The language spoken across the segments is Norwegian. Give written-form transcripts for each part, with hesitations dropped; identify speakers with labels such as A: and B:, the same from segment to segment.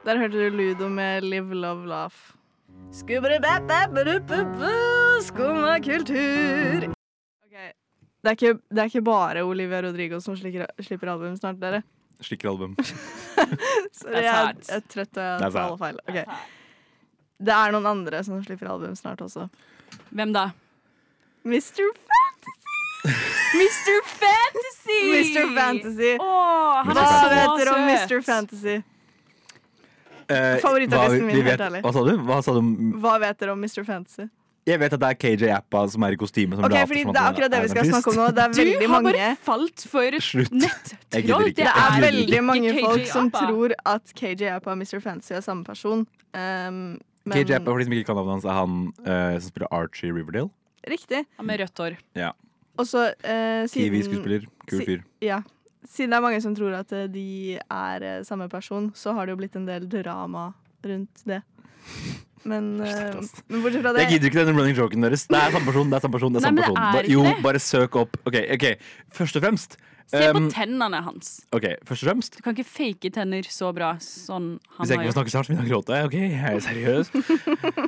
A: Der hørte du Ludo med Live, Love, Laugh. Skumma kultur. Okay. Det er ikke bare Olivia Rodrigo som slipper album snart, dere.
B: Slikker album.
A: Sorry, jeg er trøtt og jeg tar alle feil. Okay. Det er noen andre som slipper album snart også.
C: Hvem da?
A: Mr. Fantasy!
C: Mr. Fantasy!
A: Mr. Fantasy.
C: Han
A: Hva
C: så
A: vet dere om
C: søt.
A: Mr. Fantasy? Favorittartisten min, helt ærlig.
B: Hva sa du?
A: Hva vet dere om Mr. Fantasy?
B: Jeg vet at det er KJ Appa som er i kostyme. Som
A: Okay, fordi det er akkurat det vi skal snakke om nå. Det er veldig mange.
C: Du har bare falt for nettroll.
A: Det er veldig mange
C: KJ
A: folk som
C: Appa.
A: tror at KJ Appa og Mr. Fantasy er samme person.
B: KJ Appa, for de som ikke kan navnet hans, er han som spiller Archie i Riverdale.
A: Riktig.
C: Han med rødt hår.
B: Ja.
A: Og så
B: TV-skuespiller. Kul fyr.
A: Ja. Siden det er mange som tror at de er samme person, så har det jo blitt en del drama rundt det. Men bortsett fra det
B: Jeg gidder ikke denne running joken deres. Det er samme person. Det er samme person, det er samme person.
C: det er ikke
B: Jo,
C: det.
B: bare søk opp. Ok, først og fremst
C: Se på tennene hans.
B: Ok, først og fremst
C: Du kan ikke fake tenner så bra sånn han
B: Hvis jeg ikke får snakke snart, så begynner jeg å gråte. Ok, jeg er seriøs.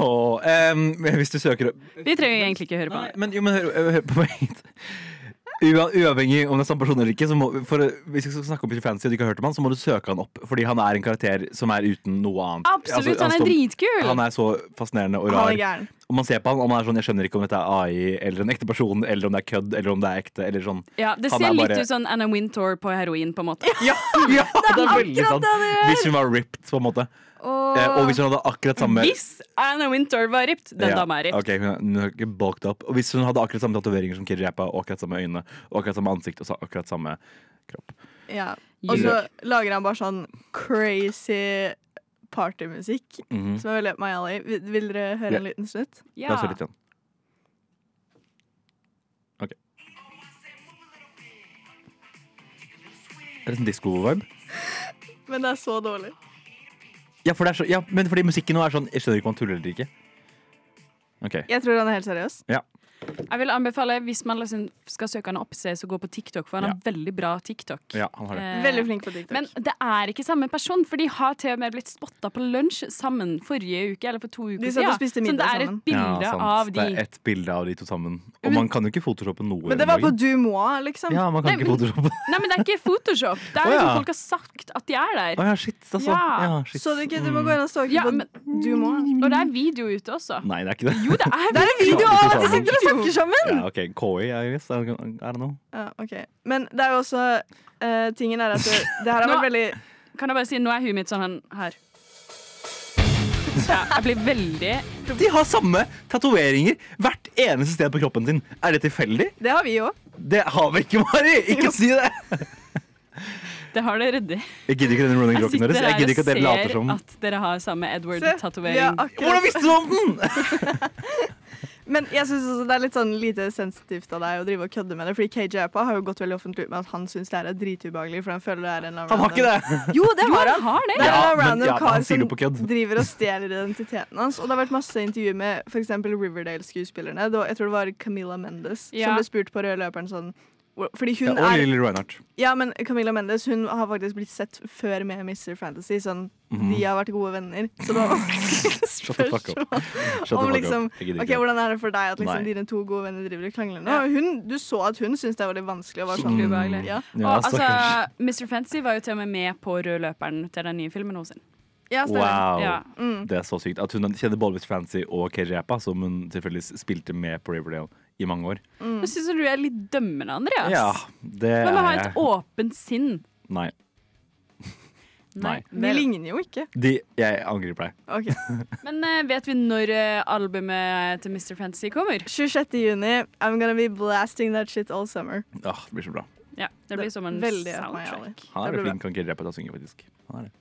B: Hvis du søker
C: Vi trenger egentlig ikke høre på
B: Nei, men hør på meg. Uavhengig om det er samme person eller ikke, så må, hvis vi skal snakke om Mr. Fantasy og du ikke har hørt om han, så må du søke han opp. Fordi han er en karakter som er uten noe annet.
C: Absolutt, han er dritkul.
B: Han er så fascinerende og
A: Han
B: rar.
A: er gæren.
B: Og man ser på han, og man er sånn, jeg skjønner ikke om dette er AI eller en ekte person, eller om det er kødd, eller om det er ekte, eller sånn.
C: Ja, det
B: Han
C: ser
B: er
C: litt
B: bare-
C: ut som Anna Wintour på heroin, på en måte.
B: Ja, det er veldig sant. Hvis hun var ripped, på en måte. Og hvis hun hadde akkurat samme
C: Hvis Anna Wintour var ripped, den dama er ripped.
B: Ok, hun er ikke bulked up. Og hvis hun hadde akkurat samme tatoveringer som KJ Appa, og akkurat samme øyne, og akkurat samme ansikt, og akkurat samme kropp.
A: Ja. Og så lager han bare sånn crazy partymusikk, som er veldig up my alley. Vil dere høre en liten snutt?
B: La oss høre litt igjen. Ok. Er det en disco-vibe?
A: Men det er så dårlig.
B: Ja, men fordi musikken nå er sånn, jeg skjønner ikke om han tuller eller ikke. Ok.
A: Jeg tror han er helt seriøs.
B: Ja.
C: Jeg vil anbefale, hvis man liksom skal søke han opp, så gå på TikTok, for han har veldig bra TikTok.
B: Ja, han har det.
A: Veldig flink på TikTok.
C: Men det er ikke samme person, for de har til og med blitt spotta på lunsj sammen forrige uke, eller for 2 uker
A: De satt og
C: siden.
A: spiste
C: Så det
A: middag
C: er et
A: sammen.
C: bilde av de.
B: Det er et bilde av de to sammen. Og man kan jo ikke photoshoppe noe.
A: Men det var på Du Moi, liksom.
B: Ja, man kan ikke photoshoppe.
C: Nei, men det er ikke Photoshop. Det er liksom folk har sagt at de er der.
B: Åja, shit, altså.
C: Ja.
B: Ja, shit.
A: Så du ikke? Du må gå inn og stalke
C: Ja,
A: på
C: men-
A: Du Moi.
C: Og det er video ute også.
B: Nei, det er ikke det.
C: Jo, det er
A: Det er en video
B: Ja,
A: av at de sitter og snakker sammen!
B: Ja, ok, KI, I guess. I don't know.
A: Ja, ok. Men det er jo også tingen er at det her har
C: Nå-
A: vært veldig
C: Kan jeg bare si, nå er huet mitt sånn her. Ja, jeg blir veldig
B: De har samme tatoveringer hvert eneste sted på kroppen sin. Er det tilfeldig?
A: Det har vi òg.
B: Det har vi ikke, Mari! Ikke si det!
C: Det har dere ryddig.
B: Jeg gidder ikke den running
C: Jeg
B: joken
C: sitter
B: deres. Jeg
C: her
B: gidder
C: og
B: ikke at dere later
C: ser
B: som.
C: at dere har samme
A: Se,
C: Edward-tatovering.
B: Hvordan visste du om den?!
A: Men jeg synes også det er litt sånn lite sensitivt av deg å drive og kødde med det. Fordi KJ Appa har jo gått veldig offentlig ut med at han syns det her er dritubehagelig. For han føler det er en
B: Han har ikke det!
A: Jo, det har han!
C: Har det?
A: Det er
B: Ja,
A: en
B: men-
A: random
B: ja,
A: kar
B: han sier
A: som
B: det på kødd.
A: driver og stjeler identiteten hans. Og det har vært masse intervjuer med for eksempel Riverdale-skuespillerne. Jeg tror det var Camilla Mendes
C: Ja.
A: som ble spurt på røde løperen sånn fordi
B: Ja,
A: hun
B: og
A: er
B: Lily Reinhardt.
A: Ja, men Camilla Mendes hun har faktisk blitt sett før med Mr. Fantasy. Sånn, de har vært gode venner. Så da
B: Shut the fuck up. Shut the
A: om
B: fuck
A: liksom,
B: up. Jeg gidder
A: ok,
B: ikke.
A: hvordan er det for deg at liksom,
B: Nei.
A: dine to gode venner driver og krangler nå? Du så at hun syntes det var litt vanskelig. Og var sånn,
C: ubehagelig.
A: ja.
B: Ja,
C: Og altså,
B: stakkars.
C: Mr. Fancy var jo til og med med på rød løperen til den nye filmen hennes.
A: Ja, stemmer.
B: Wow.
C: Ja.
B: Det er så sykt. At hun kjenner både Mr. Fancy og KJ Appa, som hun tilfeldigvis spilte med på Riverdale i mange år.
C: Nå syns du er litt dømmende, Andreas.
B: Ja, det
C: Man må ha
B: er
C: et
B: jeg.
C: åpent sinn.
B: Nei. Nei.
A: De ligner jo ikke.
B: Jeg angrer på deg.
A: Ok.
C: Men vet vi når albumet til Mr. Fantasy kommer?
A: 26. juni. I'm gonna be blasting that shit all summer.
B: Det blir så bra.
C: Ja, det blir som en
A: Veldig up my alley.
C: soundtrack.
B: Han
A: Det
B: er
A: blir
B: flink, kan KJ Appa til å synge, faktisk. Han er det.